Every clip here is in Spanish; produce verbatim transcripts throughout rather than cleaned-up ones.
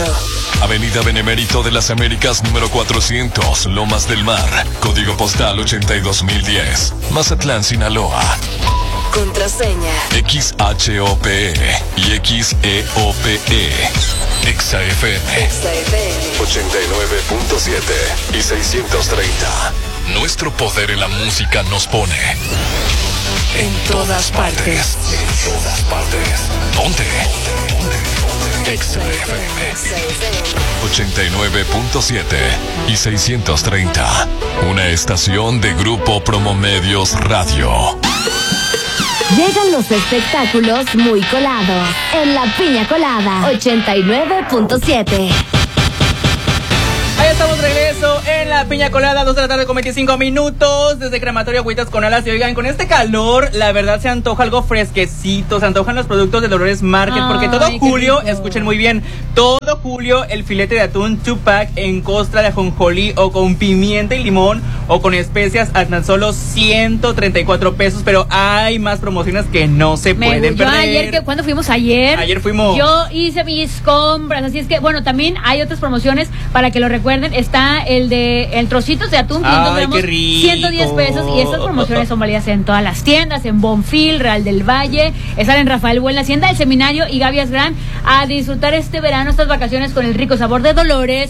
Benemérito. Avenida Benemérito de las Américas número cuatrocientos, Lomas del Mar. Código postal ochenta y dos mil diez. Mazatlán, Sinaloa. Contraseña X H O P E y X E O P E. Exa F M ochenta y nueve punto siete y seiscientos treinta. Nuestro poder en la música nos pone en todas partes. En todas partes. ¿Dónde? Exa F M ochenta y nueve punto siete y seiscientos treinta. Una estación de Grupo Promomedios Radio. Llegan los espectáculos muy colados en La Piña Colada ochenta y nueve punto siete. Ahí estamos de regreso en La Piña Colada, dos de la tarde con veinticinco minutos, desde Crematorio Agüitas con Alas. Y oigan, con este calor, la verdad se antoja algo fresquecito, se antojan los productos de Dolores Market, Ay, porque todo julio, rico. escuchen muy bien, todo julio el filete de atún two pack en costra de ajonjolí o con pimienta y limón o con especias a tan solo ciento treinta y cuatro pesos, pero hay más promociones que no se Me pueden yo perder. ayer, que, ¿cuándo fuimos ayer? Ayer fuimos. Yo hice mis compras, así es que, bueno, también hay otras promociones para que lo recuerden. Está el de el trocitos de atún, quinientos gramos, ciento diez pesos, y estas promociones son válidas en todas las tiendas, en Bonfil, Real del Valle, están en Rafael Buena, Hacienda del Seminario y Gavias Gran. A disfrutar este verano, estas vacaciones con el rico sabor de Dolores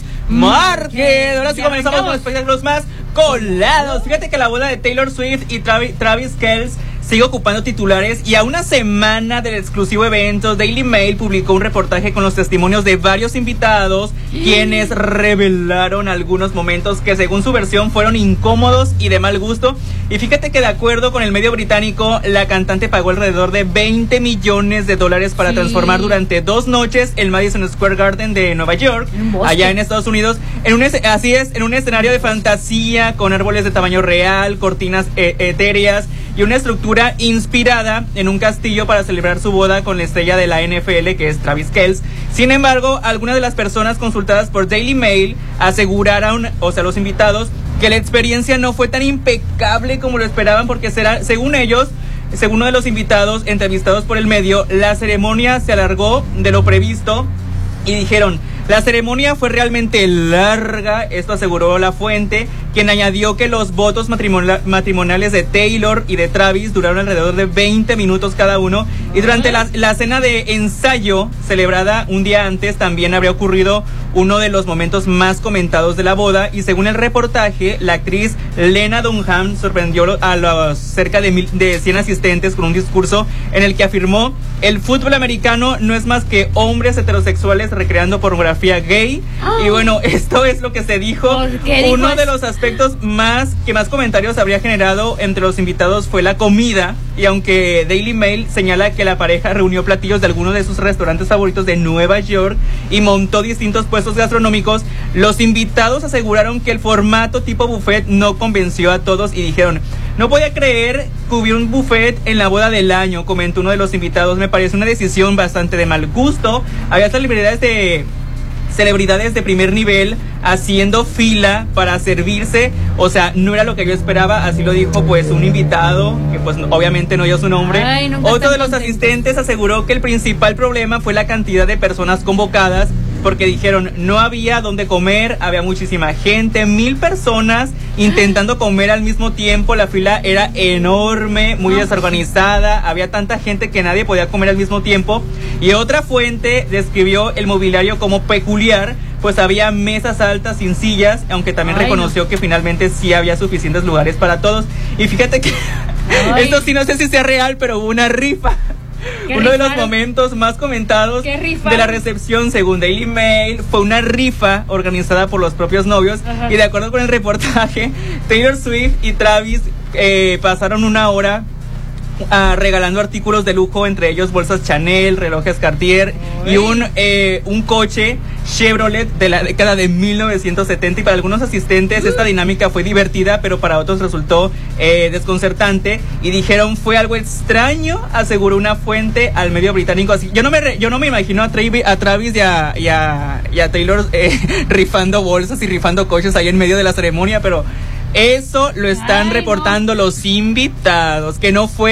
Market. Ahora sí Ya comenzamos con los espectáculos más colados. Fíjate que la boda de Taylor Swift y Travis, Travis Kelce sigue ocupando titulares, y a una semana del exclusivo evento, Daily Mail publicó un reportaje con los testimonios de varios invitados, quienes revelaron algunos momentos que según su versión fueron incómodos y de mal gusto. Y fíjate que de acuerdo con el medio británico, la cantante pagó alrededor de veinte millones de dólares para sí. transformar durante dos noches el Madison Square Garden de Nueva York, allá en Estados Unidos, en un es- así es, en un escenario de fantasía con árboles de tamaño real, cortinas e- etéreas y una estructura inspirada en un castillo para celebrar su boda con la estrella de la N F L, que es Travis Kelce. Sin embargo, algunas de las personas consultadas por Daily Mail aseguraron, o sea, los invitados, que la experiencia no fue tan impecable como lo esperaban, porque será, según ellos, según uno de los invitados entrevistados por el medio, la ceremonia se alargó de lo previsto y dijeron: la ceremonia fue realmente larga, esto aseguró la fuente, quien añadió que los votos matrimonial, matrimoniales de Taylor y de Travis duraron alrededor de veinte minutos cada uno, y durante la, la cena de ensayo celebrada un día antes también habría ocurrido uno de los momentos más comentados de la boda, y según el reportaje, la actriz Lena Dunham sorprendió a los cerca de, mil, de cien asistentes con un discurso en el que afirmó: el fútbol americano no es más que hombres heterosexuales recreando pornografía gay. Oh. Y bueno, esto es lo que se dijo. Uno dijo de los aspectos más que más comentarios habría generado entre los invitados fue la comida, y aunque Daily Mail señala que la pareja reunió platillos de algunos de sus restaurantes favoritos de Nueva York y montó distintos puestos gastronómicos, los invitados aseguraron que el formato tipo buffet no convenció a todos y dijeron: no podía creer que hubiera un buffet en la boda del año, comentó uno de los invitados. Me parece una decisión bastante de mal gusto. Había celebridades de celebridades de primer nivel haciendo fila para servirse, o sea, no era lo que yo esperaba, así lo dijo pues un invitado, que pues obviamente no dio su nombre. Ay, otro de los contentos. asistentes aseguró que el principal problema fue la cantidad de personas convocadas, porque dijeron no había dónde comer, había muchísima gente, mil personas intentando comer al mismo tiempo, la fila era enorme, muy desorganizada, había tanta gente que nadie podía comer al mismo tiempo. Y otra fuente describió el mobiliario como peculiar, pues había mesas altas sin sillas, aunque también Ay, reconoció no. que finalmente sí había suficientes lugares para todos. Y fíjate que esto sí no sé si sea real, pero hubo una rifa. Uno de los momentos más comentados de la recepción, según Daily Mail, fue una rifa organizada por los propios novios. Ajá. Y de acuerdo con el reportaje, Taylor Swift y Travis eh, pasaron una hora Uh, regalando artículos de lujo, entre ellos bolsas Chanel, relojes Cartier Uy. y un eh, un coche Chevrolet de la década de mil novecientos setenta. Y para algunos asistentes uh. esta dinámica fue divertida, pero para otros resultó eh, desconcertante, y dijeron fue algo extraño, aseguró una fuente al medio británico. Así, yo no me re, yo no me imagino a, Travis, a Travis y a, y a, y a Taylor eh, rifando bolsas y rifando coches ahí en medio de la ceremonia, pero eso lo están Ay, reportando no. los invitados, que no fue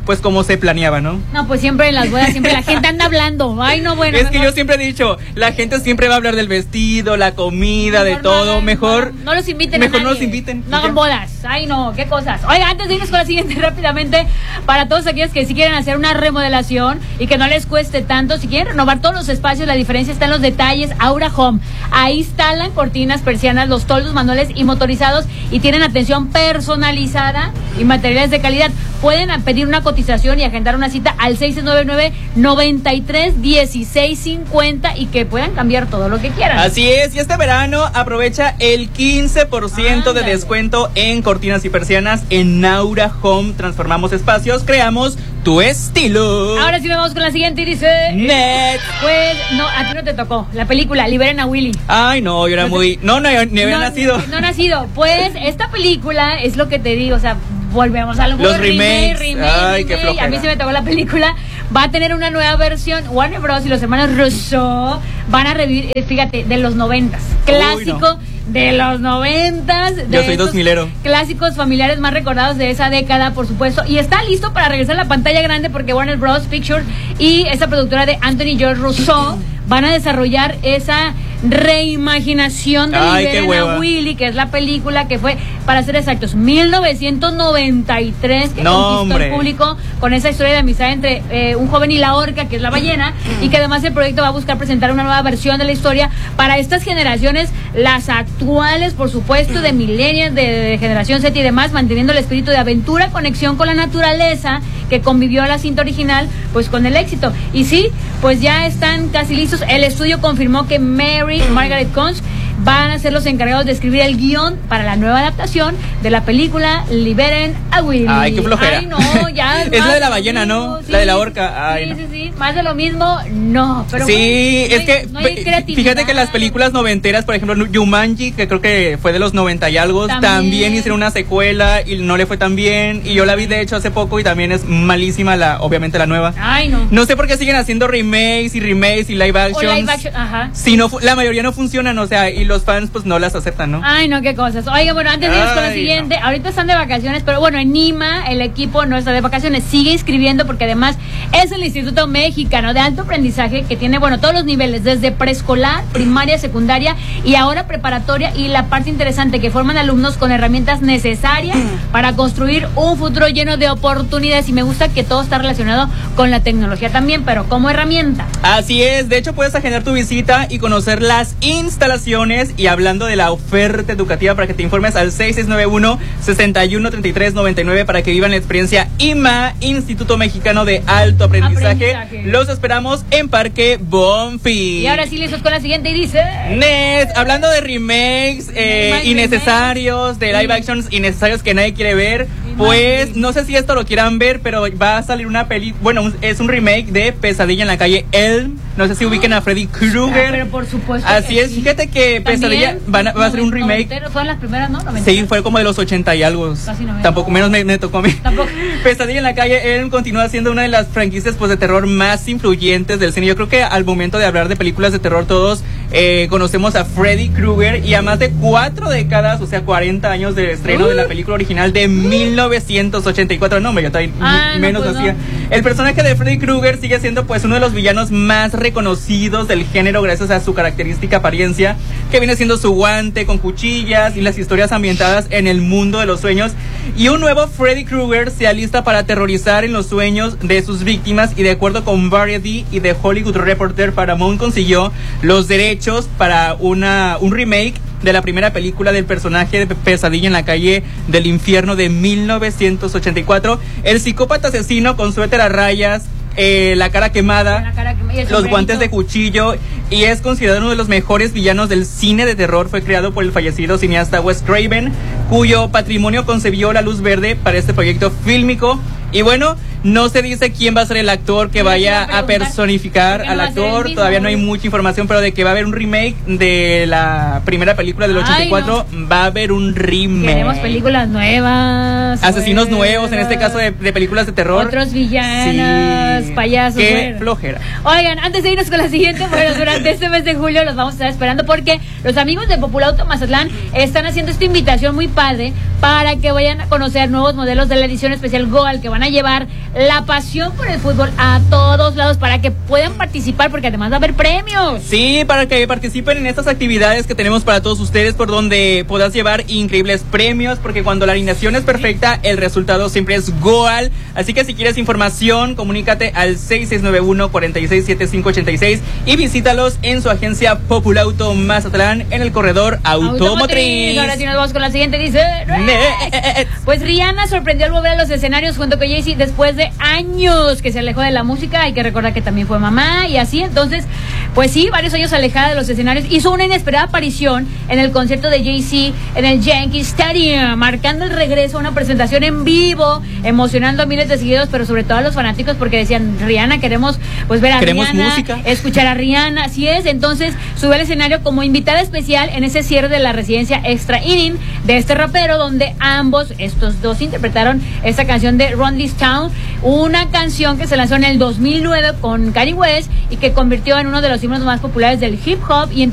pues como se planeaba, ¿no? No, pues siempre en las bodas, siempre la gente anda hablando. Ay, no, bueno. Es mejor. que yo siempre he dicho, la gente siempre va a hablar del vestido, la comida, mejor de todo. No, mejor no, no los inviten Mejor a nadie. no los inviten. No hagan bodas. Ay, no, qué cosas. Oiga, antes de irnos con la siguiente rápidamente, para todos aquellos que sí quieren hacer una remodelación y que no les cueste tanto, si quieren renovar todos los espacios, la diferencia está en los detalles. Aura Home. Ahí instalan cortinas, persianas, los toldos manuales y motorizados y tienen atención personalizada y materiales de calidad. Pueden pedir una cotización y agendar una cita al seis nueve nueve, noventa y tres, dieciséis cincuenta y que puedan cambiar todo lo que quieran. Así es, y este verano aprovecha el quince por ciento de descuento en cortinas y persianas en Aura Home. Transformamos espacios, creamos tu estilo. Ahora sí vamos con la siguiente y dice... Next. Pues, no, a ti no te tocó. La película, Liberen a Willy. Ay, no, yo era muy... No, no, ni había no, nacido. No nacido. Pues, esta película es lo que te digo, o sea... Volvemos a lo los remakes. remake, Ay, remake. qué flojera. A mí se me tocó la película. Va a tener una nueva versión. Warner Bros. Y los hermanos Russo van a revivir, fíjate, de los noventas. Clásico Uy, no. de los noventas. Yo soy dos milero. Clásicos familiares más recordados de esa década, por supuesto. Y está listo para regresar a la pantalla grande porque Warner Bros. Pictures y esa productora de Anthony George Russo van a desarrollar esa reimaginación de Liberen a Willy, que es la película que fue, para ser exactos, mil novecientos noventa y tres, que no, conquistó hombre. el público con esa historia de amistad entre eh, un joven y la orca, que es la ballena, y que además el proyecto va a buscar presentar una nueva versión de la historia para estas generaciones, las actuales, por supuesto, de millennials, de, de generación Z y demás, manteniendo el espíritu de aventura, conexión con la naturaleza que convivió a la cinta original, pues con el éxito. Y sí, pues ya están casi listos. El estudio confirmó que Mary Margaret Combs van a ser los encargados de escribir el guión para la nueva adaptación de la película Liberen a Willy. Ay, qué flojera. Ay, no, ya. Es la de la ballena, ¿no? Sí, la de la orca. Ay, sí, no. sí, sí. Más de lo mismo, no. Pero sí, bueno, es no que hay, no hay fíjate que las películas noventeras, por ejemplo, Jumanji, que creo que fue de los noventa y algo, también. también hicieron una secuela y no le fue tan bien. Y yo la vi de hecho hace poco y también es malísima, la obviamente la nueva. Ay, no. No sé por qué siguen haciendo remakes y remakes y live actions. O live action, ajá. Si no, la mayoría no funcionan, o sea, y los fans pues no las aceptan, ¿no? Ay, no, qué cosas. Oiga, bueno, antes de irnos con la siguiente, no. Ahorita están de vacaciones, pero bueno, en Nima el equipo no está de vacaciones, sigue inscribiendo porque además es el Instituto Mexicano de Alto Aprendizaje que tiene, bueno, todos los niveles, desde preescolar, primaria, secundaria y ahora preparatoria, y la parte interesante que forman alumnos con herramientas necesarias para construir un futuro lleno de oportunidades, y me gusta que todo está relacionado con la tecnología también, pero como herramienta. Así es, de hecho puedes agendar tu visita y conocer las instalaciones, y hablando de la oferta educativa para que te informes al seis seis nueve uno, seis uno tres tres nueve nueve para que vivan la experiencia I M A, Instituto Mexicano de Alto Aprendizaje. Aprendizaje. Los esperamos en Parque Bonfil. Y ahora sí, listos con la siguiente y dice... Nes, hablando de remakes eh, innecesarios, de live actions innecesarios que nadie quiere ver, pues no sé si esto lo quieran ver, pero va a salir una peli, bueno, un, es un remake de Pesadilla en la calle Elm. No sé si ubiquen a Freddy Krueger. Pero por supuesto. Así es, sí. Fíjate que Pesadilla van a, va a ser un remake. Fueron las primeras, ¿no? Sí, fue como de los ochenta y algo. Casi noventa. Tampoco, menos me, me tocó a mí. Tampoco. Pesadilla en la calle Elm continúa siendo una de las franquicias pues de terror más influyentes del cine. Yo creo que al momento de hablar de películas de terror todos eh, conocemos a Freddy Krueger, y a más de cuatro décadas, o sea, cuarenta años del estreno uh. de la película original de uh. mil novecientos ochenta y cuatro. No, hombre, yo todavía ah, menos no, pues hacía. No. El personaje de Freddy Krueger sigue siendo pues uno de los villanos más reconocidos del género gracias a su característica apariencia, que viene siendo su guante con cuchillas y las historias ambientadas en el mundo de los sueños. Y un nuevo Freddy Krueger se alista para aterrorizar en los sueños de sus víctimas, y de acuerdo con Variety y The Hollywood Reporter, Paramount consiguió los derechos para una un remake de la primera película del personaje de Pesadilla en la calle del infierno de mil novecientos ochenta y cuatro. El psicópata asesino con suéter a rayas, eh, la cara quemada, la cara quemada los guantes de cuchillo, y es considerado uno de los mejores villanos del cine de terror. Fue creado por el fallecido cineasta Wes Craven, cuyo patrimonio concebió la luz verde para este proyecto fílmico. Y bueno, no se dice quién va a ser el actor que vaya a personificar al actor. Todavía no hay mucha información, pero de que va a haber un remake de la primera película del ochenta y cuatro. Ay, no. Va a haber un remake. Queremos películas nuevas. Asesinos nuevas. nuevos, en este caso de, de películas de terror. Otros villanos, sí. payasos. Qué bueno. flojera. Oigan, antes de irnos con la siguiente, bueno, durante este mes de julio los vamos a estar esperando porque los amigos de Populauto Mazatlán están haciendo esta invitación muy padre para que vayan a conocer nuevos modelos de la edición especial Goal, que van a llevar la pasión por el fútbol a todos lados para que puedan participar, porque además va a haber premios. Sí, para que participen en estas actividades que tenemos para todos ustedes, por donde podrás llevar increíbles premios, porque cuando la alineación es perfecta, el resultado siempre es goal. Así que si quieres información, comunícate al seis seis nueve uno, cuatro seis siete cinco ocho seis y visítalos en su agencia Populauto Mazatlán en el corredor automotriz. automotriz. Ahora sí nos vamos con la siguiente, dice... Pues Rihanna sorprendió al volver a los escenarios junto con Jay-Z después de años que se alejó de la música. Hay que recordar que también fue mamá y así, entonces, pues sí, varios años alejada de los escenarios. Hizo una inesperada aparición en el concierto de Jay-Z en el Yankee Stadium, marcando el regreso a una presentación en vivo, emocionando a miles de seguidores, pero sobre todo a los fanáticos, porque decían, Rihanna, queremos pues ver a queremos Rihanna, música, escuchar a Rihanna, así es. Entonces subió al escenario como invitada especial en ese cierre de la residencia Extra Inning de este rapero, donde ambos, estos dos, interpretaron esta canción de Run This Town, una canción que se lanzó en el dos mil nueve con Kanye West y que convirtió en uno de los himnos más populares del hip hop. Y